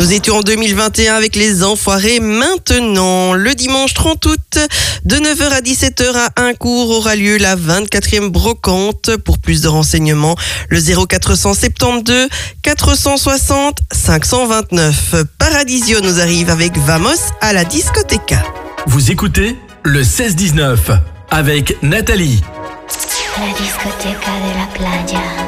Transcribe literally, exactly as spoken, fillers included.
Nous étions en deux mille vingt et un avec les Enfoirés. Maintenant, le dimanche trente août, de neuf heures à dix-sept heures à Incourt aura lieu la vingt-quatrième brocante. Pour plus de renseignements, le zéro quatre cent soixante-douze quatre cent soixante cinq cent vingt-neuf. Paradisio nous arrive avec Vamos à la discothèque. Vous écoutez le seize dix-neuf avec Nathalie. La discoteca de la playa.